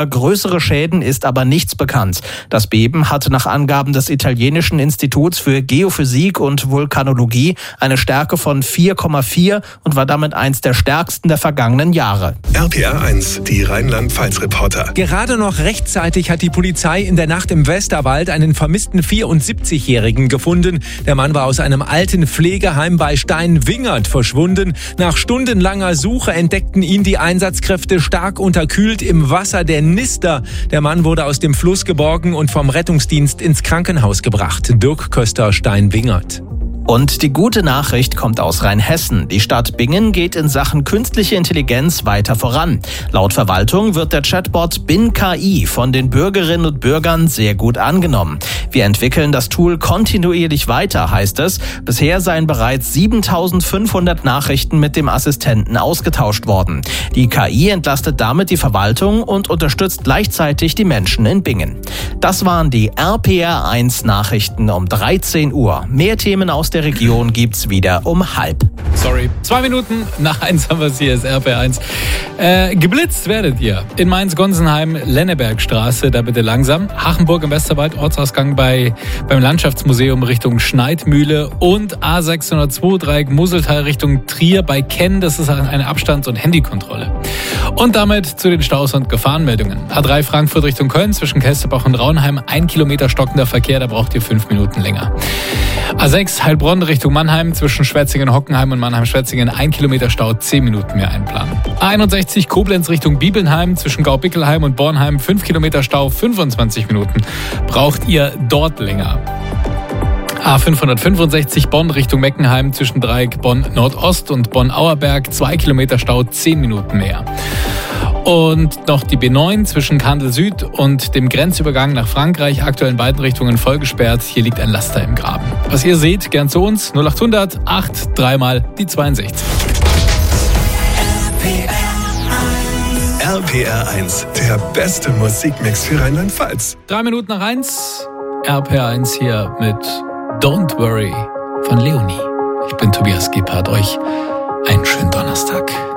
Größere Schäden ist aber nichts bekannt. Das Beben hatte nach Angaben des italienischen Instituts für Geophysik und Vulkanologie eine Stärke von 4,4 und war damit eins der stärksten der vergangenen Jahre. RPR 1, die Rheinland-Pfalz-Reporter. Gerade noch rechtzeitig hat die Polizei in der Nacht im Westerwald einen vermissten 74-Jährigen gefunden. Der Mann war aus einem alten Pflegeheim bei Steinwingert verschwunden. Nach stundenlanger Suche entdeckten ihn die Einsatzkräfte stark unterkühlt im Wasser der Nister. Der Mann wurde aus dem Fluss geborgen und vom Rettungsdienst ins Krankenhaus gebracht. Dirk Köster, Steinwingert. Und die gute Nachricht kommt aus Rheinhessen. Die Stadt Bingen geht in Sachen künstliche Intelligenz weiter voran. Laut Verwaltung wird der Chatbot BinKI von den Bürgerinnen und Bürgern sehr gut angenommen. Wir entwickeln das Tool kontinuierlich weiter, heißt es. Bisher seien bereits 7.500 Nachrichten mit dem Assistenten ausgetauscht worden. Die KI entlastet damit die Verwaltung und unterstützt gleichzeitig die Menschen in Bingen. Das waren die RPR 1 Nachrichten um 13 Uhr. Mehr Themen aus der Region gibt's wieder um 12:30. Sorry, 2 Minuten nach 1 haben wir es hier, ist RPR 1. Geblitzt werdet ihr in Mainz-Gonsenheim, Lennebergstraße, da bitte langsam. Hachenburg im Westerwald, Ortsausgang beim Landschaftsmuseum Richtung Schneidmühle und A602 Dreieck Museltal Richtung Trier bei Kenn, das ist eine Abstands- und Handykontrolle. Und damit zu den Staus und Gefahrenmeldungen. A3 Frankfurt Richtung Köln zwischen Kelsterbach und Raunheim, 1 Kilometer stockender Verkehr, da braucht ihr 5 Minuten länger. A6 Heilbronn Richtung Mannheim zwischen Schwetzingen-Hockenheim und Mannheim-Schwetzingen 1 Kilometer Stau, 10 Minuten mehr einplanen. A61 Koblenz Richtung Bibelnheim zwischen Gaubickelheim und Bornheim 5 Kilometer Stau, 25 Minuten. Braucht ihr dort länger. A565 Bonn Richtung Meckenheim zwischen Dreieck Bonn Nordost und Bonn-Auerberg 2 Kilometer Stau, 10 Minuten mehr. Und noch die B9 zwischen Kandel Süd und dem Grenzübergang nach Frankreich, aktuell in beiden Richtungen voll gesperrt. Hier liegt ein Laster im Graben. Was ihr seht, gern zu uns, 0800 8 3 mal die 62. RPR 1, der beste Musikmix für Rheinland-Pfalz. 3 Minuten nach 1, RPR 1 hier mit Don't Worry von Leonie. Ich bin Tobias Gebhardt, euch einen schönen Donnerstag.